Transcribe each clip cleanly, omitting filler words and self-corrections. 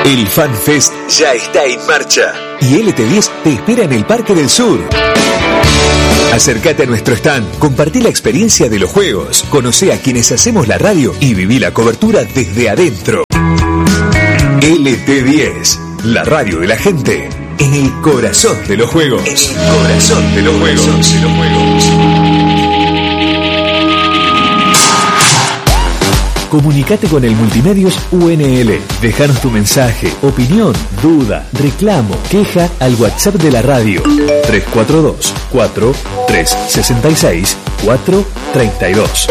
El FanFest ya está en marcha y LT10 te espera en el Parque del Sur. Acércate a nuestro stand, compartí la experiencia de los juegos, conocé a quienes hacemos la radio y viví la cobertura desde adentro. LT10, la radio de la gente, en el corazón de los juegos. En el corazón de los juegos. Comunicate con el Multimedios UNL. Déjanos tu mensaje, opinión, duda, reclamo, queja al WhatsApp de la radio 342-4366-432.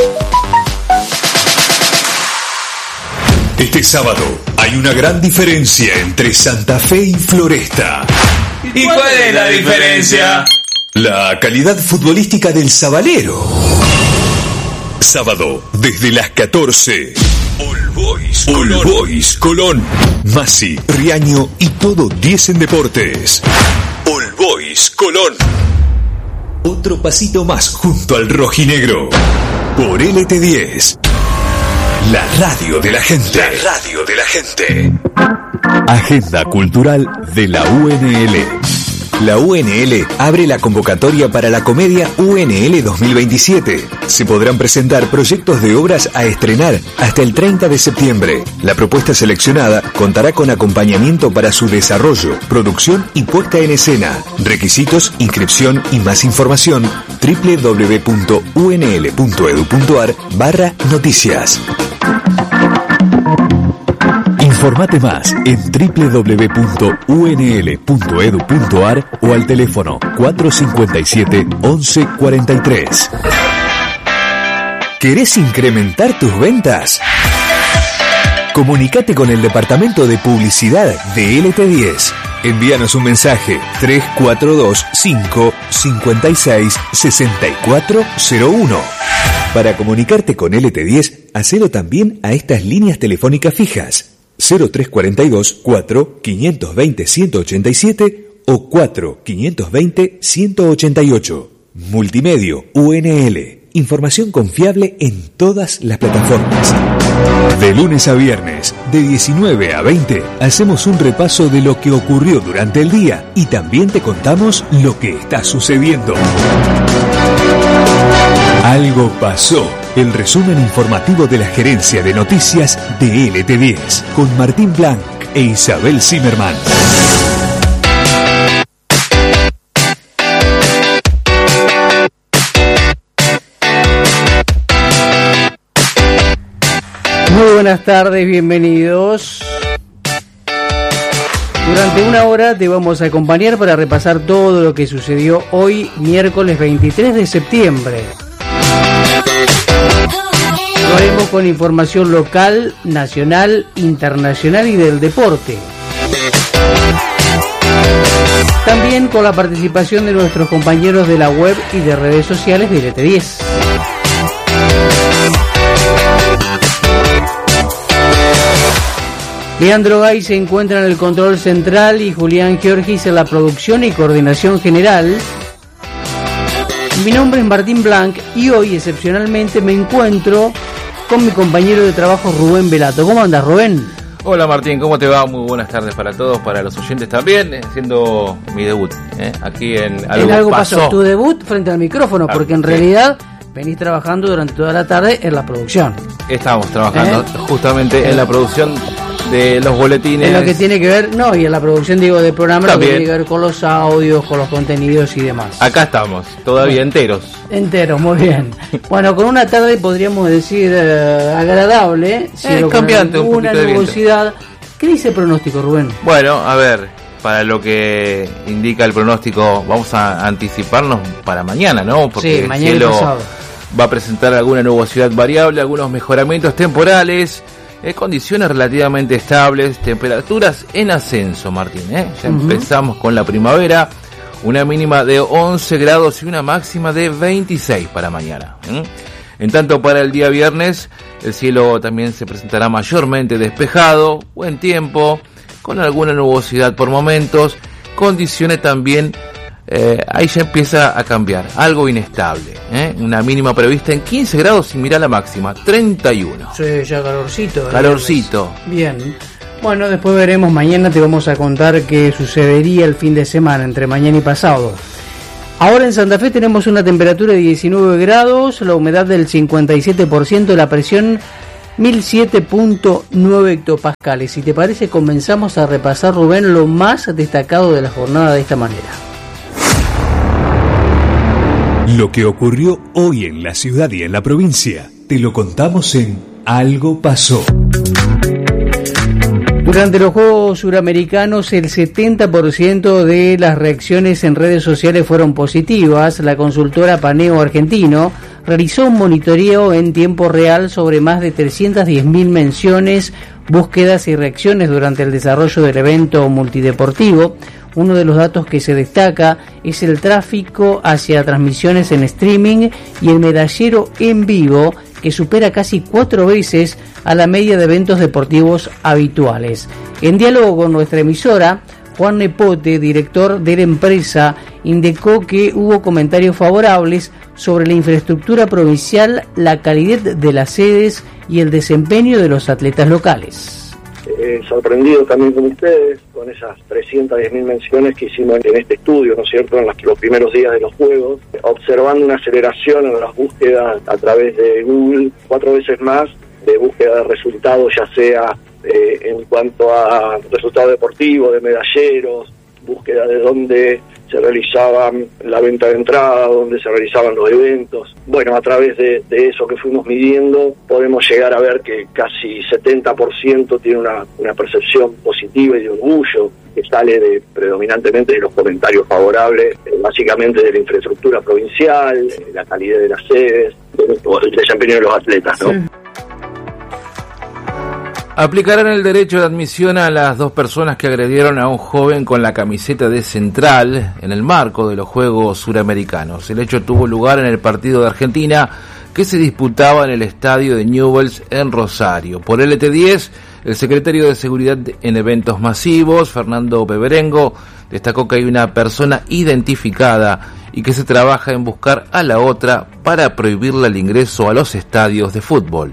Este sábado hay una gran diferencia entre Santa Fe y Floresta. ¿Y cuál es la diferencia? La calidad futbolística del Sabalero. Sábado, desde las 14. All Boys Colón. Masi, Riaño y todo 10 en deportes. All Boys Colón. Otro pasito más junto al rojinegro. Por LT10. La radio de la gente. La radio de la gente. Agenda cultural de la UNL. La UNL abre la convocatoria para la comedia UNL 2027. Se podrán presentar proyectos de obras a estrenar hasta el 30 de septiembre. La propuesta seleccionada contará con acompañamiento para su desarrollo, producción y puesta en escena. Requisitos, inscripción y más información www.unl.edu.ar/noticias. Informate más en www.unl.edu.ar o al teléfono 457-1143. ¿Querés incrementar tus ventas? Comunicate con el departamento de publicidad de LT10. Envíanos un mensaje 3425-56-6401. Para comunicarte con LT10, hacelo también a estas líneas telefónicas fijas 0342 4 520 187 o 4 520 188. Multimedio UNL. Información confiable en todas las plataformas. De lunes a viernes, de 19 a 20, hacemos un repaso de lo que ocurrió durante el día y también te contamos lo que está sucediendo. Algo pasó. El resumen informativo de la gerencia de noticias de LT10 con Martín Blanc e Isabel Zimmerman. Muy buenas tardes, bienvenidos. Durante una hora te vamos a acompañar para repasar todo lo que sucedió hoy, miércoles 23 de septiembre. Lo haremos con información local, nacional, internacional y del deporte. También con la participación de nuestros compañeros de la web y de redes sociales de LT10. Leandro Gay se encuentra en el control central y Julián Giorgis en la producción y coordinación general. Mi nombre es Martín Blanc y hoy excepcionalmente me encuentro con mi compañero de trabajo Rubén Velato. ¿Cómo andas, Rubén? Hola Martín, ¿cómo te va? Muy buenas tardes para todos, para los oyentes también, haciendo mi debut aquí en Algo Pasó. Tu debut frente al micrófono, porque en realidad venís trabajando durante toda la tarde en la producción. Estamos trabajando justamente en la producción de los boletines. En lo que tiene que ver, y en la producción, digo, del programa, lo que tiene que ver con los audios, con los contenidos y demás. Acá estamos, todavía enteros. Enteros, muy bien. Bueno, con una tarde podríamos decir agradable, cambiante, con una nubosidad. ¿Qué dice el pronóstico, Rubén? Bueno, a ver, para lo que indica el pronóstico, vamos a anticiparnos para mañana, ¿no? Porque mañana el cielo pasado va a presentar alguna nubosidad variable, algunos mejoramientos temporales. Condiciones relativamente estables, temperaturas en ascenso, Martín. Ya empezamos con la primavera, una mínima de 11 grados y una máxima de 26 para mañana. En tanto, para el día viernes, el cielo también se presentará mayormente despejado, buen tiempo, con alguna nubosidad por momentos, condiciones también, ahí ya empieza a cambiar, algo inestable, una mínima prevista en 15 grados y mirá la máxima, 31. Sí, ya calorcito. Calorcito. Bien. Bueno, después veremos, mañana te vamos a contar qué sucedería el fin de semana, entre mañana y pasado. Ahora en Santa Fe tenemos una temperatura de 19 grados, la humedad del 57%, la presión 1007.9 hectopascales. Si te parece, comenzamos a repasar, Rubén, lo más destacado de la jornada de esta manera. Lo que ocurrió hoy en la ciudad y en la provincia, te lo contamos en Algo Pasó. Durante los Juegos Suramericanos, el 70% de las reacciones en redes sociales fueron positivas. La consultora Paneo Argentino realizó un monitoreo en tiempo real sobre más de 310.000 menciones, búsquedas y reacciones durante el desarrollo del evento multideportivo. Uno de los datos que se destaca es el tráfico hacia transmisiones en streaming y el medallero en vivo, que supera casi 4 veces a la media de eventos deportivos habituales. En diálogo con nuestra emisora, Juan Nepote, director de la empresa, indicó que hubo comentarios favorables sobre la infraestructura provincial, la calidad de las sedes y el desempeño de los atletas locales. Sorprendido también con ustedes, con esas 310.000 menciones que hicimos en este estudio, ¿no es cierto?, en los primeros días de los Juegos, observando una aceleración en las búsquedas a través de Google, 4 veces más de búsqueda de resultados, ya sea en cuanto a resultados deportivos, de medalleros, búsqueda de dónde se realizaba la venta de entrada, dónde se realizaban los eventos. Bueno, a través de eso que fuimos midiendo, podemos llegar a ver que casi 70% tiene una percepción positiva y de orgullo, que sale predominantemente de los comentarios favorables, básicamente de la infraestructura provincial, la calidad de las sedes, el desempeño de los atletas, ¿no? Sí. Aplicarán el derecho de admisión a las 2 personas que agredieron a un joven con la camiseta de Central en el marco de los Juegos Suramericanos. El hecho tuvo lugar en el partido de Argentina que se disputaba en el estadio de Newell's en Rosario. Por LT10, el secretario de Seguridad en Eventos Masivos, Fernando Beberengo, destacó que hay una persona identificada y que se trabaja en buscar a la otra para prohibirle el ingreso a los estadios de fútbol.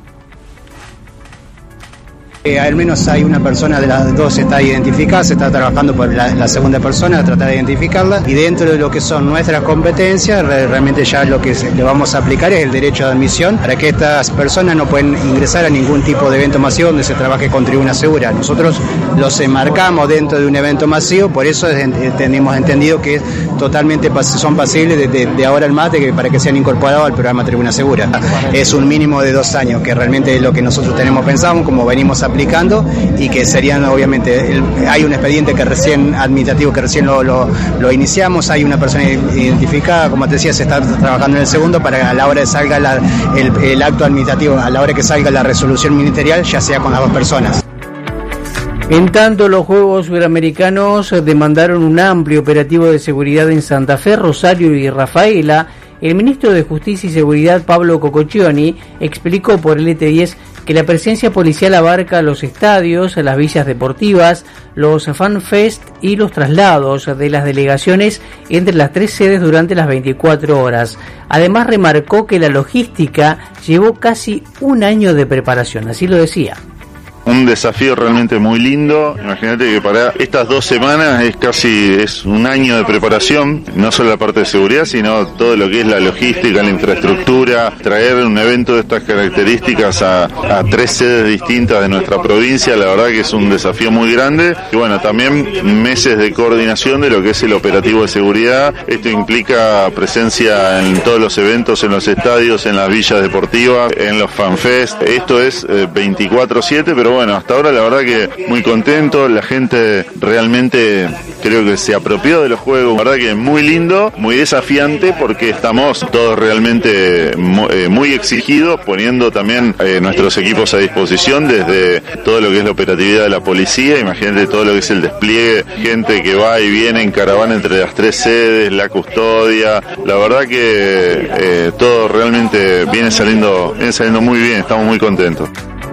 Al menos hay una persona de las 2 está identificada, se está trabajando por la segunda persona, tratar de identificarla, y dentro de lo que son nuestras competencias, realmente ya lo que le vamos a aplicar es el derecho de admisión para que estas personas no pueden ingresar a ningún tipo de evento masivo donde se trabaje con tribuna segura. Nosotros los enmarcamos dentro de un evento masivo, por eso hemos entendido que totalmente son pasibles de ahora en más para que sean incorporados al programa Tribuna Segura. Es un mínimo de 2 años, que realmente es lo que nosotros tenemos pensado, como venimos aplicando, y que serían, obviamente, hay un expediente que recién administrativo que recién lo iniciamos, hay una persona identificada, como te decía, se está trabajando en el segundo para a la hora de salga el acto administrativo, a la hora que salga la resolución ministerial, ya sea con las 2 personas. En tanto, los Juegos Suramericanos demandaron un amplio operativo de seguridad en Santa Fe, Rosario y Rafaela. El ministro de Justicia y Seguridad, Pablo Cococcioni, explicó por el ET10 que la presencia policial abarca los estadios, las villas deportivas, los FanFest y los traslados de las delegaciones entre las 3 sedes durante las 24 horas. Además, remarcó que la logística llevó casi 1 año de preparación, así lo decía. Un desafío realmente muy lindo. Imagínate que para estas 2 semanas es 1 año de preparación, no solo la parte de seguridad, sino todo lo que es la logística, la infraestructura, traer un evento de estas características a 3 sedes distintas de nuestra provincia, la verdad que es un desafío muy grande. Y bueno, también meses de coordinación de lo que es el operativo de seguridad. Esto implica presencia en todos los eventos, en los estadios, en las villas deportivas, en los FanFest. Esto es 24/7, pero bueno, hasta ahora la verdad que muy contento, la gente realmente creo que se apropió de los juegos, la verdad que muy lindo, muy desafiante, porque estamos todos realmente muy exigidos, poniendo también nuestros equipos a disposición, desde todo lo que es la operatividad de la policía, imagínate todo lo que es el despliegue, gente que va y viene en caravana entre las 3 sedes, la custodia, la verdad que todo realmente viene saliendo muy bien, estamos muy contentos.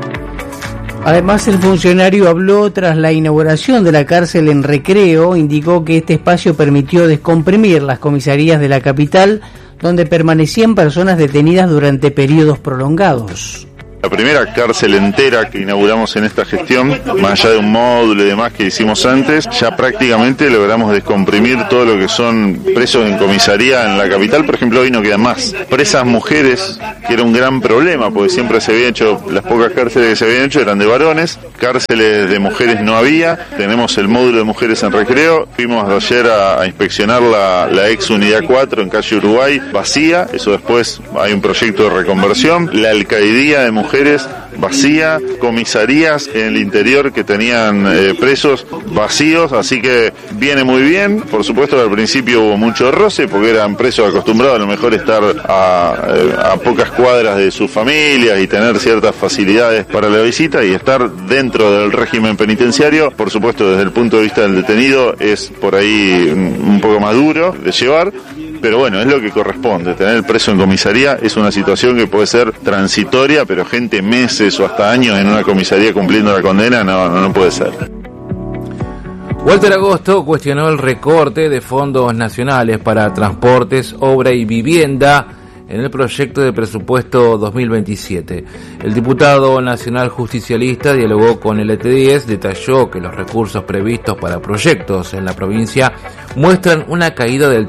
Además, el funcionario habló tras la inauguración de la cárcel en Recreo. Indicó que este espacio permitió descomprimir las comisarías de la capital, donde permanecían personas detenidas durante periodos prolongados. La primera cárcel entera que inauguramos en esta gestión, más allá de un módulo y demás que hicimos antes, ya prácticamente logramos descomprimir todo lo que son presos en comisaría en la capital. Por ejemplo, hoy no quedan más presas mujeres, que era un gran problema, porque siempre se había hecho, las pocas cárceles que se habían hecho eran de varones, cárceles de mujeres no había. Tenemos el módulo de mujeres en Recreo, fuimos ayer a inspeccionar la ex unidad 4 en calle Uruguay, vacía, eso después hay un proyecto de reconversión, la alcaidía de mujeres vacía, comisarías en el interior que tenían presos vacíos, así que viene muy bien. Por supuesto que al principio hubo mucho roce porque eran presos acostumbrados a lo mejor estar a pocas cuadras de sus familias y tener ciertas facilidades para la visita, y estar dentro del régimen penitenciario, por supuesto desde el punto de vista del detenido, es por ahí un poco más duro de llevar. Pero bueno, es lo que corresponde. Tener el preso en comisaría es una situación que puede ser transitoria, pero gente meses o hasta años en una comisaría cumpliendo la condena no puede ser. Walter Agosto cuestionó el recorte de fondos nacionales para transportes, obra y vivienda en el proyecto de presupuesto 2027. El diputado nacional justicialista dialogó con el ET10, detalló que los recursos previstos para proyectos en la provincia muestran una caída del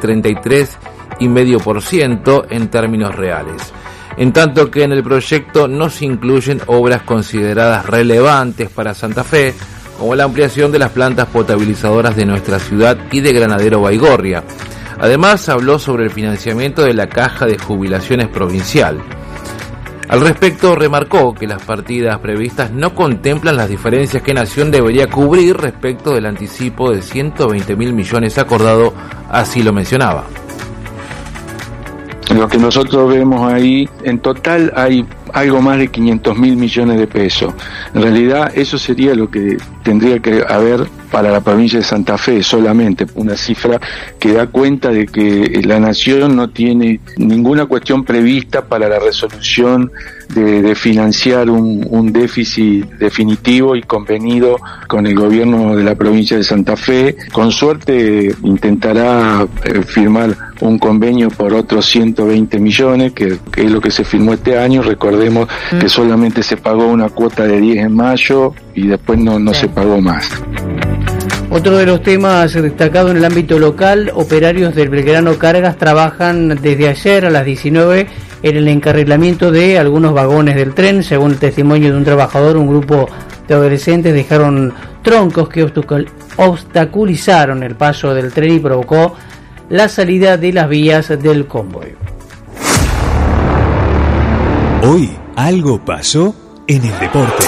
33,5% en términos reales, en tanto que en el proyecto no se incluyen obras consideradas relevantes para Santa Fe, como la ampliación de las plantas potabilizadoras de nuestra ciudad y de Granadero Baigorria. Además, habló sobre el financiamiento de la Caja de Jubilaciones Provincial. Al respecto, remarcó que las partidas previstas no contemplan las diferencias que Nación debería cubrir respecto del anticipo de 120.000 millones acordado, así lo mencionaba. Lo que nosotros vemos ahí, en total hay algo más de 500.000 millones de pesos. En realidad eso sería lo que tendría que haber para la provincia de Santa Fe, solamente una cifra que da cuenta de que la Nación no tiene ninguna cuestión prevista para la resolución de financiar un déficit definitivo y convenido con el gobierno de la provincia de Santa Fe. Con suerte intentará firmar un convenio por otros 120 millones, que es lo que se firmó este año. Recordemos que solamente se pagó una cuota de 10 en mayo y después no se pagó más. Otro de los temas destacados en el ámbito local, operarios del Belgrano Cargas trabajan desde ayer a las 19 en el encarrilamiento de algunos vagones del tren. Según el testimonio de un trabajador, un grupo de adolescentes dejaron troncos que obstaculizaron el paso del tren y provocó la salida de las vías del convoy. Hoy algo pasó en el deporte.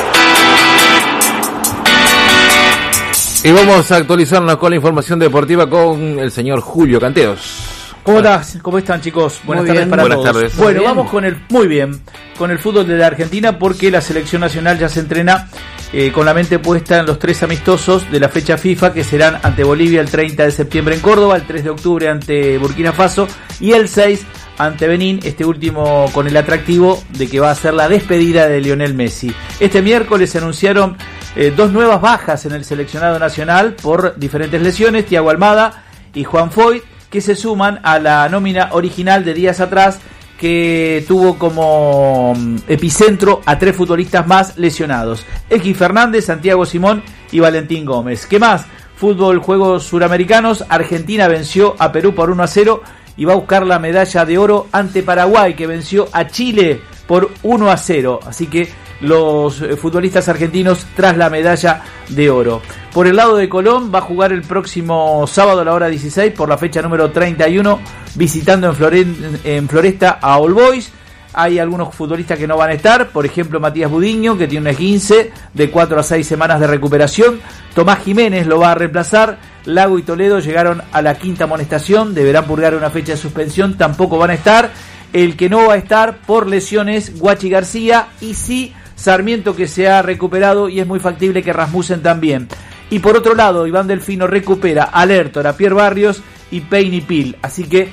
Y vamos a actualizarnos con la información deportiva con el señor Julio Canteos. Hola, ¿cómo están, chicos? Buenas tardes para todos. Buenas tardes. Bueno, vamos con el fútbol de la Argentina, porque la selección nacional ya se entrena con la mente puesta en los 3 amistosos de la fecha FIFA, que serán ante Bolivia el 30 de septiembre en Córdoba, el 3 de octubre ante Burkina Faso y el 6 ante Benín, este último con el atractivo de que va a ser la despedida de Lionel Messi. Este miércoles se anunciaron 2 nuevas bajas en el seleccionado nacional por diferentes lesiones: Thiago Almada y Juan Foyt, que se suman a la nómina original de días atrás, que tuvo como epicentro a 3 futbolistas más lesionados: X Fernández, Santiago Simón y Valentín Gómez. ¿Qué más? Fútbol, Juegos Suramericanos. Argentina venció a Perú por 1-0 y va a buscar la medalla de oro ante Paraguay, que venció a Chile por 1-0. Así que los futbolistas argentinos tras la medalla de oro. Por el lado de Colón, va a jugar el próximo sábado a la hora 16 por la fecha número 31, visitando en Floresta a All Boys. Hay algunos futbolistas que no van a estar, por ejemplo Matías Budiño, que tiene un esguince de 4 a 6 semanas de recuperación. Tomás Jiménez lo va a reemplazar. Lago y Toledo llegaron a la 5ª amonestación, deberán purgar una fecha de suspensión, tampoco van a estar. El que no va a estar por lesiones, Guachi García, y sí Sarmiento, que se ha recuperado, y es muy factible que Rasmussen también. Y por otro lado, Iván Delfino recupera a Lertor, a Pierre Barrios y Payne y Pil. Así que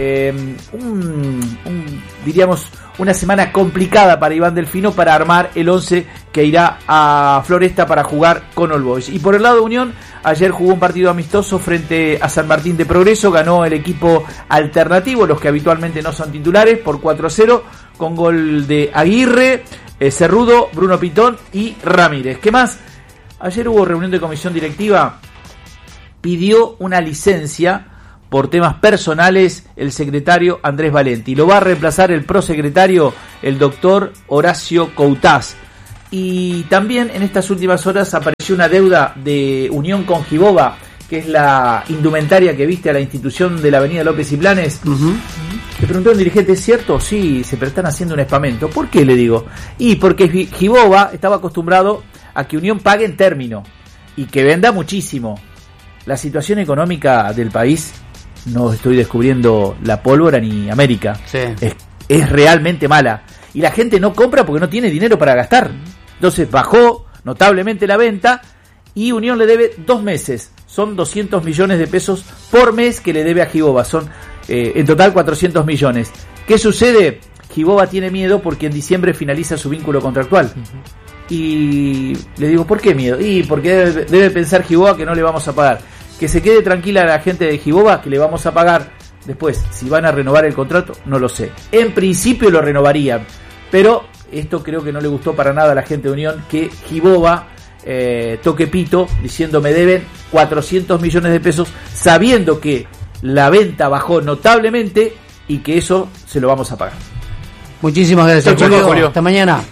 diríamos una semana complicada para Iván Delfino para armar el 11 que irá a Floresta para jugar con All Boys. Y por el lado de Unión, ayer jugó un partido amistoso frente a San Martín de Progreso. Ganó el equipo alternativo, los que habitualmente no son titulares, por 4-0 con gol de Aguirre. Cerrudo, Bruno Pitón y Ramírez. ¿Qué más? Ayer hubo reunión de comisión directiva. Pidió una licencia por temas personales el secretario Andrés Valenti. Lo va a reemplazar el prosecretario, el doctor Horacio Coutaz. Y también en estas últimas horas apareció una deuda de Unión con Giboba, que es la indumentaria que viste a la institución de la avenida López y Planes. Le preguntó a un dirigente, ¿es cierto? Sí, pero están haciendo un espamento. ¿Por qué? Le digo. Y porque Giboba estaba acostumbrado a que Unión pague en término y que venda muchísimo. La situación económica del país, no estoy descubriendo la pólvora ni América, sí. es realmente mala. Y la gente no compra porque no tiene dinero para gastar. Entonces bajó notablemente la venta y Unión le debe 2 meses. Son 200 millones de pesos por mes que le debe a Giboba. Son en total 400 millones. ¿Qué sucede? Giboba tiene miedo porque en diciembre finaliza su vínculo contractual. Y le digo, ¿por qué miedo? Y porque debe pensar Giboba que no le vamos a pagar. Que se quede tranquila la gente de Giboba, que le vamos a pagar. Después, si van a renovar el contrato, no lo sé. En principio lo renovarían, pero esto creo que no le gustó para nada a la gente de Unión, que Giboba toque pito diciendo me deben 400 millones de pesos, sabiendo que la venta bajó notablemente y que eso se lo vamos a pagar. Muchísimas gracias, Julio. Hasta mañana.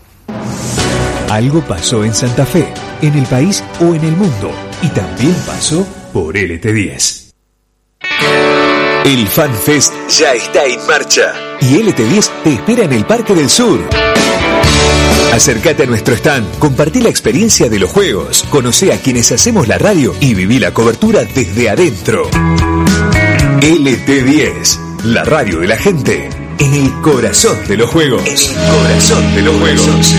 Algo pasó en Santa Fe, en el país o en el mundo, y también pasó por LT10. El FanFest ya está en marcha y LT10 te espera en el Parque del Sur. Acércate a nuestro stand, compartí la experiencia de los juegos, conocé a quienes hacemos la radio y viví la cobertura desde adentro. LT10, la radio de la gente, en el corazón de los juegos. En el corazón de los juegos.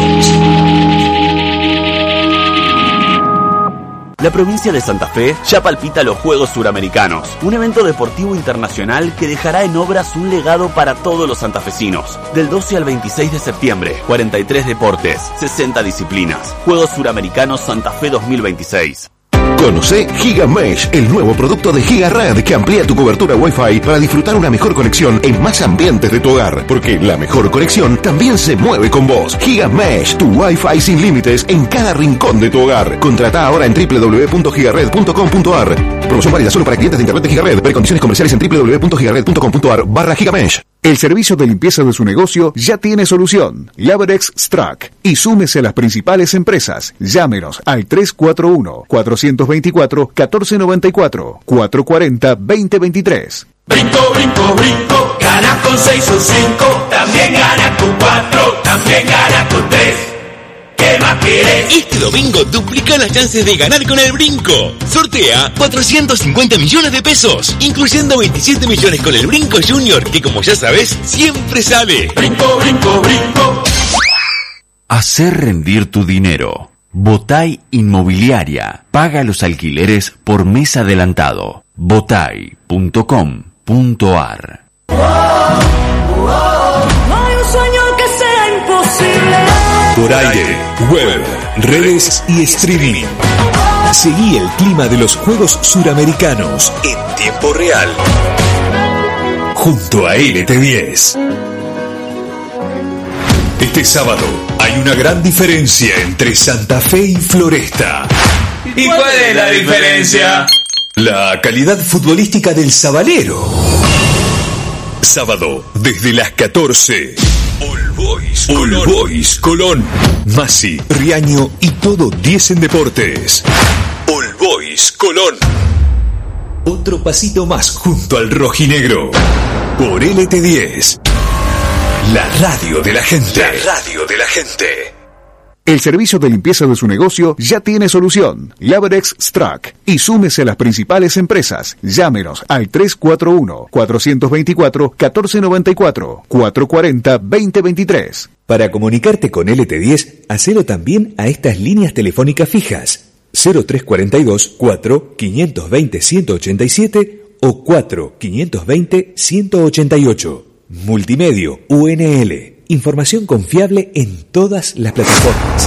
La provincia de Santa Fe ya palpita los Juegos Suramericanos, un evento deportivo internacional que dejará en obras un legado para todos los santafesinos. Del 12 al 26 de septiembre, 43 deportes, 60 disciplinas. Juegos Suramericanos Santa Fe 2026. Conoce GigaMesh, el nuevo producto de GigaRed que amplía tu cobertura Wi-Fi para disfrutar una mejor conexión en más ambientes de tu hogar. Porque la mejor conexión también se mueve con vos. GigaMesh, tu Wi-Fi sin límites en cada rincón de tu hogar. Contrata ahora en www.gigared.com.ar. Promoción válida solo para clientes de internet de GigaRed. Ver condiciones comerciales en www.gigared.com.ar/GigaMesh. El servicio de limpieza de su negocio ya tiene solución. Laberex Strack. Y súmese a las principales empresas. Llámenos al 341-424-1494. 440-2023. Brinco, brinco, brinco. Gana con 6 o 5. También gana con 4. También gana con 3. ¿Qué más quieres? Este domingo duplica las chances de ganar con el Brinco. Sortea 450 millones de pesos, incluyendo 27 millones con el Brinco Junior, que como ya sabes, siempre sale. Brinco, brinco, brinco. Hacer rendir tu dinero. Botay Inmobiliaria. Paga los alquileres por mes adelantado. Botay.com.ar. No hay un sueño que sea imposible. Por aire, web, redes y streaming. Seguí el clima de los Juegos Suramericanos en tiempo real. Junto a LT10. Este sábado hay una gran diferencia entre Santa Fe y Floresta. ¿Y cuál es la diferencia? La calidad futbolística del Sabalero. Sábado, desde las 14. All Boys Colón. Masi, Riaño y todo 10 en deportes. All Boys Colón. Otro pasito más junto al rojinegro. Por LT10. La radio de la gente. La radio de la gente. El servicio de limpieza de su negocio ya tiene solución. Laberex Strack. Y súmese a las principales empresas. Llámenos al 341-424-1494. 440-2023. Para comunicarte con LT10, hacelo también a estas líneas telefónicas fijas. 0342 4 520 187 o 4 520 188. Multimedio UNL. Información confiable en todas las plataformas.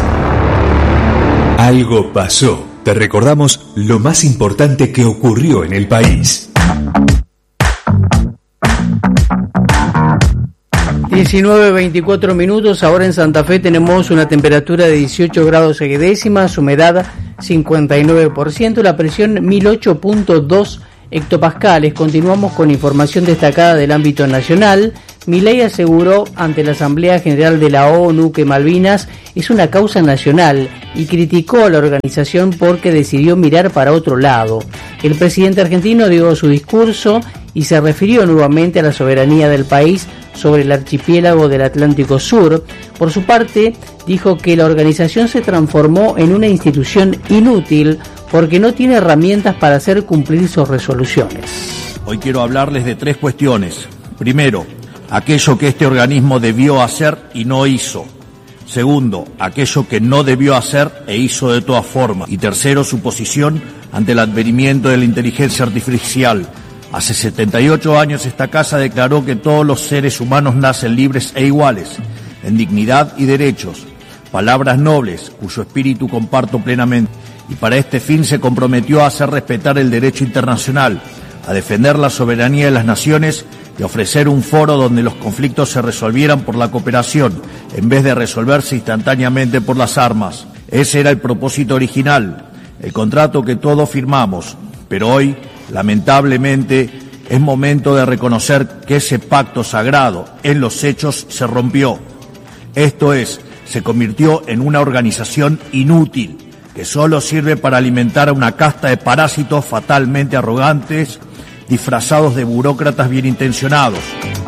Algo pasó. Te recordamos lo más importante que ocurrió en el país. 19:24 minutos. Ahora en Santa Fe tenemos una temperatura de 18 grados 6 décimas, humedad 59%, la presión 1008.2 hectopascales. Continuamos con información destacada del ámbito nacional. Milei aseguró ante la Asamblea General de la ONU que Malvinas es una causa nacional y criticó a la organización porque decidió mirar para otro lado. El presidente argentino dio su discurso y se refirió nuevamente a la soberanía del país sobre el archipiélago del Atlántico Sur. Por su parte, dijo que la organización se transformó en una institución inútil porque no tiene herramientas para hacer cumplir sus resoluciones. Hoy quiero hablarles de 3 cuestiones. Primero, aquello que este organismo debió hacer y no hizo. Segundo, aquello que no debió hacer e hizo de todas formas. Y tercero, su posición ante el advenimiento de la inteligencia artificial. Hace 78 años esta casa declaró que todos los seres humanos nacen libres e iguales, en dignidad y derechos. Palabras nobles, cuyo espíritu comparto plenamente. Y para este fin se comprometió a hacer respetar el derecho internacional, a defender la soberanía de las naciones y ofrecer un foro donde los conflictos se resolvieran por la cooperación, en vez de resolverse instantáneamente por las armas. Ese era el propósito original, el contrato que todos firmamos, pero hoy, lamentablemente, es momento de reconocer que ese pacto sagrado en los hechos se rompió. Esto es, se convirtió en una organización inútil, que solo sirve para alimentar a una casta de parásitos fatalmente arrogantes, disfrazados de burócratas bien intencionados.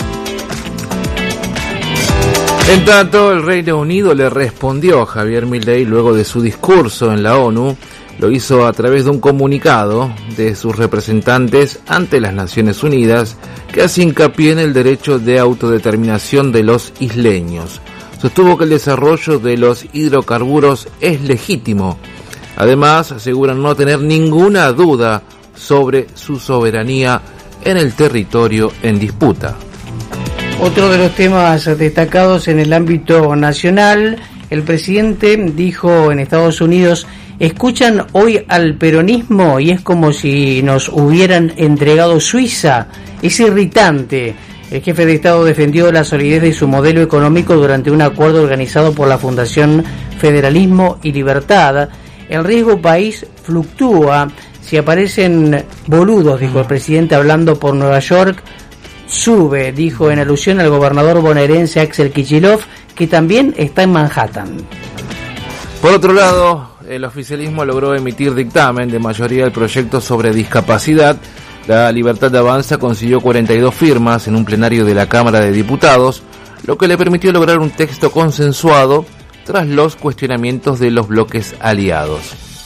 En tanto, el Reino Unido le respondió a Javier Milei luego de su discurso en la ONU. Lo hizo a través de un comunicado de sus representantes ante las Naciones Unidas que hace hincapié en el derecho de autodeterminación de los isleños. Sostuvo que el desarrollo de los hidrocarburos es legítimo. Además, aseguran no tener ninguna duda sobre su soberanía en el territorio en disputa. Otro de los temas destacados en el ámbito nacional, el presidente dijo en Estados Unidos: escuchan hoy al peronismo y es como si nos hubieran entregado Suiza. Es irritante. El jefe de Estado defendió la solidez de su modelo económico durante un acuerdo organizado por la Fundación Federalismo y Libertad. El riesgo país fluctúa. Si aparecen boludos, dijo el presidente hablando por Nueva York, sube, dijo en alusión al gobernador bonaerense Axel Kicillof, que también está en Manhattan. Por otro lado, el oficialismo logró emitir dictamen de mayoría del proyecto sobre discapacidad. La Libertad Avanza consiguió 42 firmas en un plenario de la Cámara de Diputados, lo que le permitió lograr un texto consensuado tras los cuestionamientos de los bloques aliados.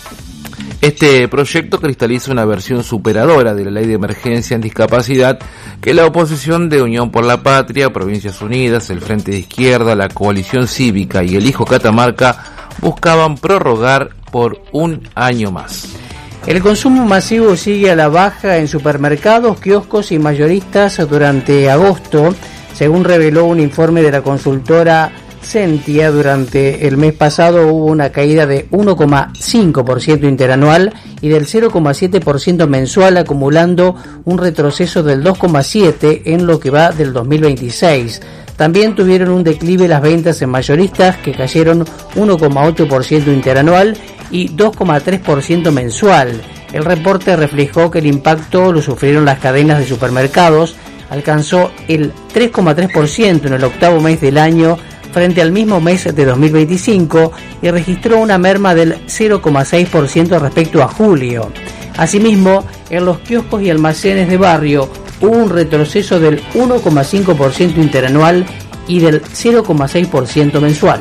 Este proyecto cristaliza una versión superadora de la Ley de Emergencia en Discapacidad que la oposición de Unión por la Patria, Provincias Unidas, el Frente de Izquierda, la Coalición Cívica y el Hijo Catamarca buscaban prorrogar por un año más. El consumo masivo sigue a la baja en supermercados, kioscos y mayoristas durante agosto, según reveló un informe de la consultora Sentia. Durante el mes pasado hubo una caída de 1,5% interanual y del 0,7% mensual, acumulando un retroceso del 2,7% en lo que va del 2026. También tuvieron un declive las ventas en mayoristas, que cayeron 1,8% interanual y 2,3% mensual. El reporte reflejó que el impacto lo sufrieron las cadenas de supermercados. Alcanzó el 3,3% en el octavo mes del año frente al mismo mes de 2025 y registró una merma del 0,6% respecto a julio. Asimismo, en los kioscos y almacenes de barrio hubo un retroceso del 1,5% interanual y del 0,6% mensual.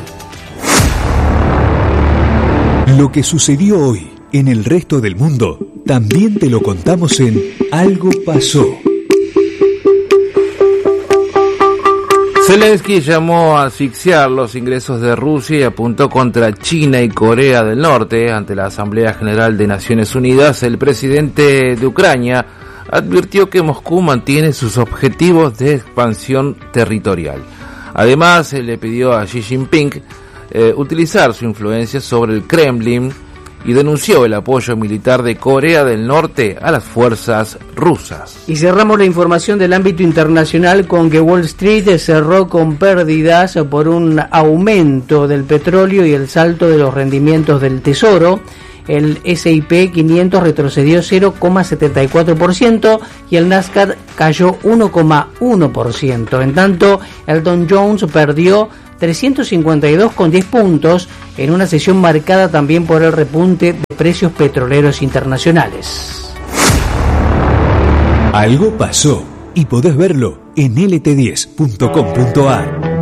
Lo que sucedió hoy en el resto del mundo también te lo contamos en Algo Pasó. Zelensky llamó a asfixiar los ingresos de Rusia y apuntó contra China y Corea del Norte. Ante la Asamblea General de Naciones Unidas, el presidente de Ucrania advirtió que Moscú mantiene sus objetivos de expansión territorial. Además, le pidió a Xi Jinping utilizar su influencia sobre el Kremlin y denunció el apoyo militar de Corea del Norte a las fuerzas rusas. Y cerramos la información del ámbito internacional con que Wall Street cerró con pérdidas por un aumento del petróleo y el salto de los rendimientos del Tesoro. El S&P 500 retrocedió 0,74% y el Nasdaq cayó 1,1%. En tanto, el Dow Jones perdió 352,10 puntos en una sesión marcada también por el repunte de precios petroleros internacionales. Algo pasó y podés verlo en lt10.com.ar.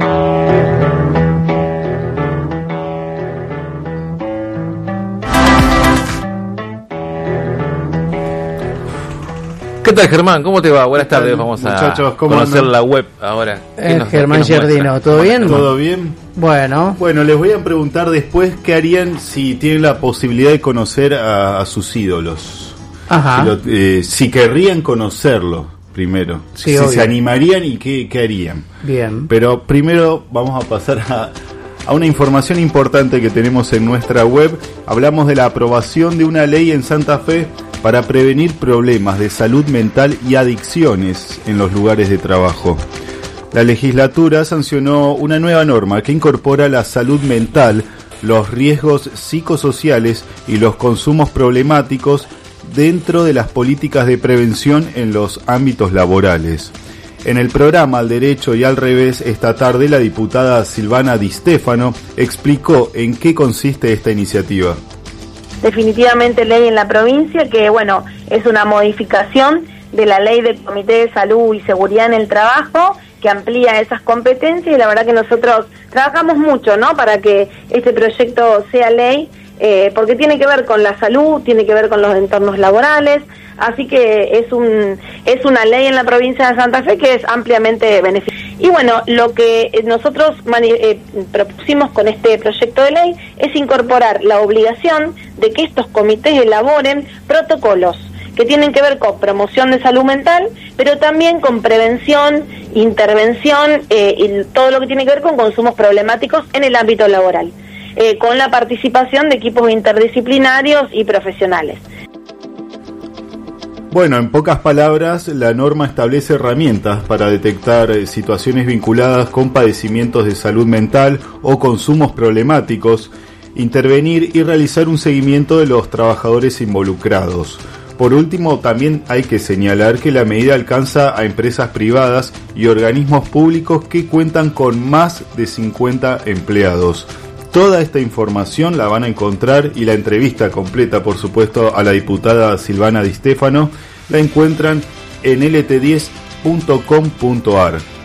¿Qué tal, Germán? ¿Cómo te va? Buenas tardes. Vamos a conocer la web ahora. Germán Giardino, ¿todo bien? ¿Todo bien? Bueno, les voy a preguntar después qué harían si tienen la posibilidad de conocer a sus ídolos. Ajá. Si querrían conocerlo primero. Sí, si obvio. se animarían y qué harían. Bien. Pero primero vamos a pasar a una información importante que tenemos en nuestra web. Hablamos de la aprobación de una ley en Santa Fe para prevenir problemas de salud mental y adicciones en los lugares de trabajo. La legislatura sancionó una nueva norma que incorpora la salud mental, los riesgos psicosociales y los consumos problemáticos dentro de las políticas de prevención en los ámbitos laborales. En el programa Al Derecho y al Revés, esta tarde la diputada Silvana Di Stefano explicó en qué consiste esta iniciativa. Definitivamente ley en la provincia que, bueno, es una modificación de la ley del Comité de Salud y Seguridad en el Trabajo que amplía esas competencias y la verdad que nosotros trabajamos mucho, ¿no?, para que este proyecto sea ley, porque tiene que ver con la salud, tiene que ver con los entornos laborales, así que es una ley en la provincia de Santa Fe que es ampliamente beneficiosa. Y bueno, lo que nosotros propusimos con este proyecto de ley es incorporar la obligación de que estos comités elaboren protocolos que tienen que ver con promoción de salud mental, pero también con prevención, intervención y todo lo que tiene que ver con consumos problemáticos en el ámbito laboral, con la participación de equipos interdisciplinarios y profesionales. Bueno, en pocas palabras, la norma establece herramientas para detectar situaciones vinculadas con padecimientos de salud mental o consumos problemáticos, intervenir y realizar un seguimiento de los trabajadores involucrados. Por último, también hay que señalar que la medida alcanza a empresas privadas y organismos públicos que cuentan con más de 50 empleados. Toda esta información la van a encontrar y la entrevista completa, por supuesto, a la diputada Silvana Di Stefano la encuentran en lt10.com.ar.